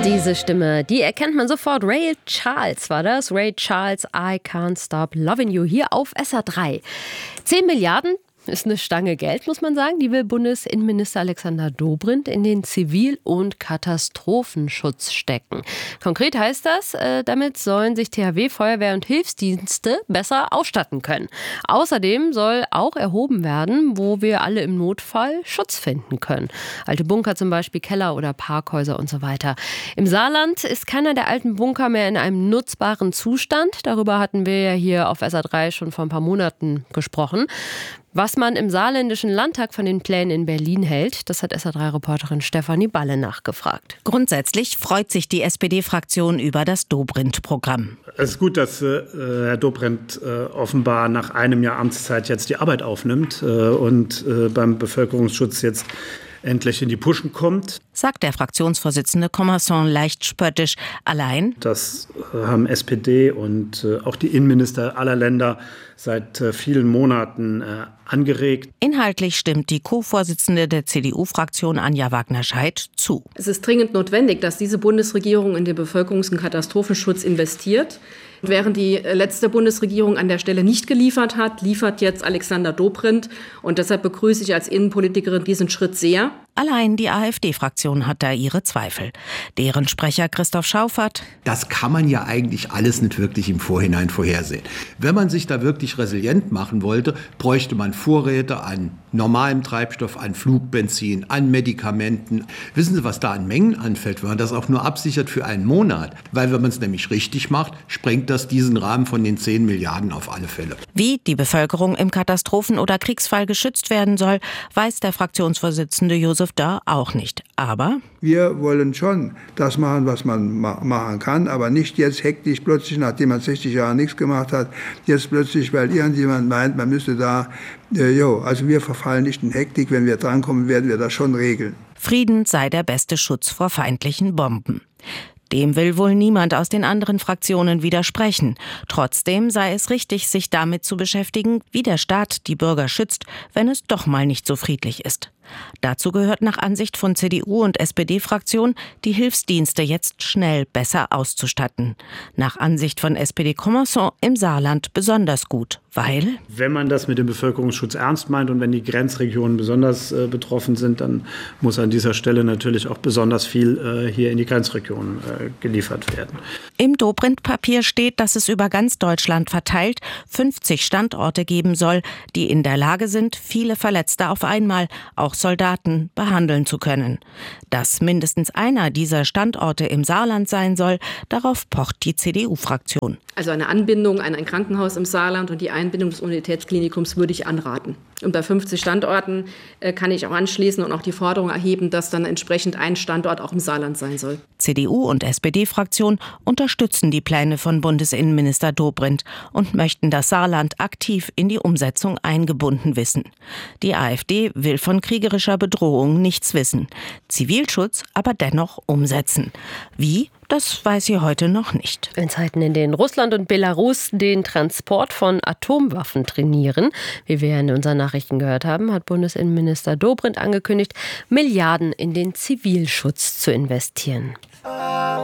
Diese Stimme, die erkennt man sofort. Ray Charles war das. Ray Charles, I Can't Stop Loving You, hier auf SR3. 10 Milliarden ist eine Stange Geld, muss man sagen. Die will Bundesinnenminister Alexander Dobrindt in den Zivil- und Katastrophenschutz stecken. Konkret heißt das, damit sollen sich THW, Feuerwehr und Hilfsdienste besser ausstatten können. Außerdem soll auch erhoben werden, wo wir alle im Notfall Schutz finden können. Alte Bunker zum Beispiel, Keller oder Parkhäuser und so weiter. Im Saarland ist keiner der alten Bunker mehr in einem nutzbaren Zustand. Darüber hatten wir ja hier auf SR3 schon vor ein paar Monaten gesprochen. Was man im saarländischen Landtag von den Plänen in Berlin hält, das hat SR3-Reporterin Stefanie Balle nachgefragt. Grundsätzlich freut sich die SPD-Fraktion über das Dobrindt-Programm. Es ist gut, dass Herr Dobrindt offenbar nach einem Jahr Amtszeit jetzt die Arbeit aufnimmt und beim Bevölkerungsschutz jetzt endlich in die Puschen kommt. Sagt der Fraktionsvorsitzende Commerson leicht spöttisch. Allein? Das haben SPD und auch die Innenminister aller Länder seit vielen Monaten angeregt. Inhaltlich stimmt die Co-Vorsitzende der CDU-Fraktion Anja Wagner-Scheidt zu. Es ist dringend notwendig, dass diese Bundesregierung in den Bevölkerungs- und Katastrophenschutz investiert. Während die letzte Bundesregierung an der Stelle nicht geliefert hat, liefert jetzt Alexander Dobrindt. Und deshalb begrüße ich als Innenpolitikerin diesen Schritt sehr. Allein die AfD-Fraktion hat da ihre Zweifel. Deren Sprecher Christoph Schauffert: Das kann man ja eigentlich alles nicht wirklich im Vorhinein vorhersehen. Wenn man sich da wirklich resilient machen wollte, bräuchte man Vorräte an normalem Treibstoff, an Flugbenzin, an Medikamenten. Wissen Sie, was da an Mengen anfällt, wenn man das auch nur absichert für einen Monat? Weil wenn man es nämlich richtig macht, sprengt das diesen Rahmen von den 10 Milliarden auf alle Fälle. Wie die Bevölkerung im Katastrophen- oder Kriegsfall geschützt werden soll, weiß der Fraktionsvorsitzende Josef Dörr auch nicht. Aber wir wollen schon das machen, was man machen kann, aber nicht jetzt hektisch plötzlich, nachdem man 60 Jahre nichts gemacht hat, jetzt plötzlich, weil irgendjemand meint, man müsste da, also wir verfallen nicht in Hektik. Wenn wir drankommen, werden wir das schon regeln. Frieden sei der beste Schutz vor feindlichen Bomben. Dem will wohl niemand aus den anderen Fraktionen widersprechen. Trotzdem sei es richtig, sich damit zu beschäftigen, wie der Staat die Bürger schützt, wenn es doch mal nicht so friedlich ist. Dazu gehört nach Ansicht von CDU- und SPD-Fraktion, die Hilfsdienste jetzt schnell besser auszustatten. Nach Ansicht von SPD-Commerson im Saarland besonders gut, weil... Wenn man das mit dem Bevölkerungsschutz ernst meint und wenn die Grenzregionen besonders betroffen sind, dann muss an dieser Stelle natürlich auch besonders viel hier in die Grenzregionen geliefert werden. Im Dobrindt-Papier steht, dass es über ganz Deutschland verteilt 50 Standorte geben soll, die in der Lage sind, viele Verletzte auf einmal, auch Soldaten, behandeln zu können. Dass mindestens einer dieser Standorte im Saarland sein soll, darauf pocht die CDU-Fraktion. Also eine Anbindung an ein Krankenhaus im Saarland und die Einbindung des Universitätsklinikums würde ich anraten. Und bei 50 Standorten kann ich auch anschließen und auch die Forderung erheben, dass dann entsprechend ein Standort auch im Saarland sein soll. CDU und SPD-Fraktion unterstützen die Pläne von Bundesinnenminister Dobrindt und möchten das Saarland aktiv in die Umsetzung eingebunden wissen. Die AfD will von kriegerischer Bedrohung nichts wissen, Zivilschutz aber dennoch umsetzen. Wie? Das weiß sie heute noch nicht. In Zeiten, in denen Russland und Belarus den Transport von Atomwaffen trainieren, wie wir in unseren Nachrichten gehört haben, hat Bundesinnenminister Dobrindt angekündigt, Milliarden in den Zivilschutz zu investieren.